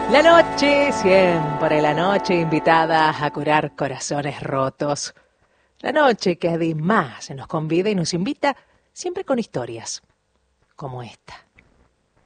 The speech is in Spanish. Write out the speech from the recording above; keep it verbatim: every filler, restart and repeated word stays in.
La noche, siempre la noche invitada a curar corazones rotos. La noche que además nos convida y nos invita siempre con historias como esta.